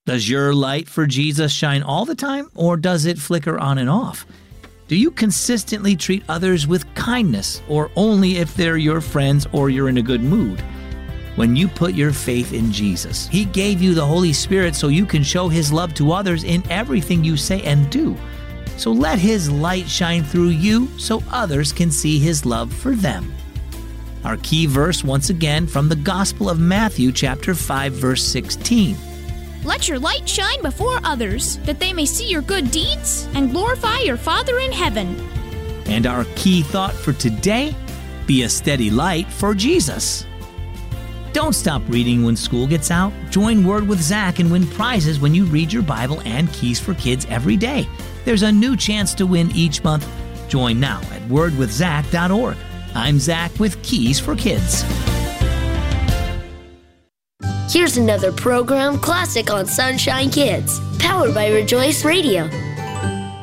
Does your light for Jesus shine all the time, or does it flicker on and off? Do you consistently treat others with kindness, or only if they're your friends or you're in a good mood? When you put your faith in Jesus, He gave you the Holy Spirit so you can show His love to others in everything you say and do. So let His light shine through you so others can see His love for them. Our key verse once again from the Gospel of Matthew chapter 5 verse 16. Let your light shine before others, that they may see your good deeds and glorify your Father in heaven. And our key thought for today, be a steady light for Jesus. Don't stop reading when school gets out. Join Word with Zach and win prizes when you read your Bible and Keys for Kids every day. There's a new chance to win each month. Join now at wordwithzach.org. I'm Zach with Keys for Kids. Here's another program classic on Sunshine Kids, powered by Rejoice Radio.